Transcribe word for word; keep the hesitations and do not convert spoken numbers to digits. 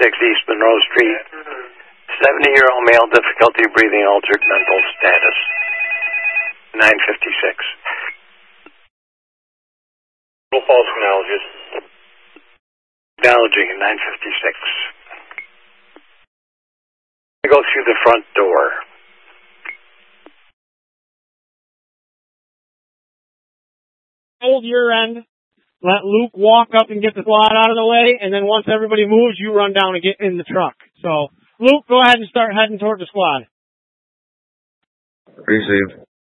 six East Monroe Street. seventy-year-old male, difficulty breathing, altered mental status. nine fifty-six. Little false chronologist. Acknowledging at nine fifty-six. I go through the front door. Hold your end. Let Luke walk up and get the squad out of the way, and then once everybody moves, you run down and get in the truck. So, Luke, go ahead and start heading toward the squad. Received.